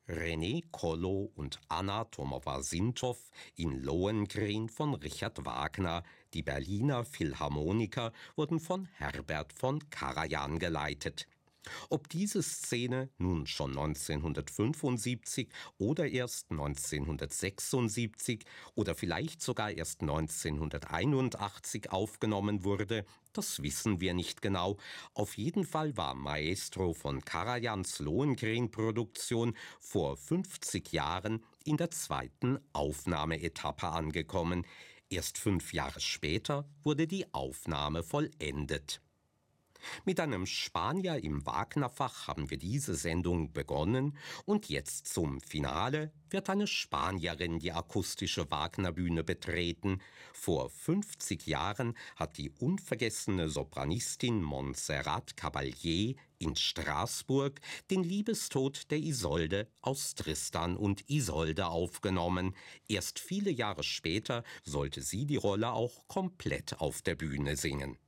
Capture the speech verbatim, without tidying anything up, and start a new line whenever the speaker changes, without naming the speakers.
René Kollo und Anna Tomowa-Sintow in Lohengrin von Richard Wagner. Die Berliner Philharmoniker wurden von Herbert von Karajan geleitet. Ob diese Szene nun schon neunzehnhundertfünfundsiebzig oder erst neunzehnhundertsechsundsiebzig oder vielleicht sogar erst neunzehnhunderteinundachtzig aufgenommen wurde, das wissen wir nicht genau. Auf jeden Fall war Maestro von Karajans Lohengrin-Produktion vor fünfzig Jahren in der zweiten Aufnahmeetappe angekommen. Erst fünf Jahre später wurde die Aufnahme vollendet. Mit einem Spanier im Wagner-Fach haben wir diese Sendung begonnen und jetzt zum Finale wird eine Spanierin die akustische Wagner-Bühne betreten. Vor fünfzig Jahren hat die unvergessene Sopranistin Montserrat Caballé in Straßburg den Liebestod der Isolde aus Tristan und Isolde aufgenommen. Erst viele Jahre später sollte sie die Rolle auch komplett auf der Bühne singen.